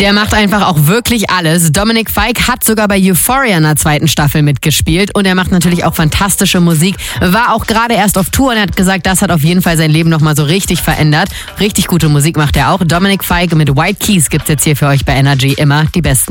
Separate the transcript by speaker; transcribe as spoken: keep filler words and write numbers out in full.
Speaker 1: Der macht einfach auch wirklich alles. Dominic Fike hat sogar bei Euphoria in der zweiten Staffel mitgespielt und er macht natürlich auch fantastische Musik. War auch gerade erst auf Tour und er hat gesagt, das hat auf jeden Fall sein Leben nochmal so richtig verändert. Richtig gute Musik macht er auch. Dominic Fike mit White Keys gibt's jetzt hier für euch bei Energy immer die besten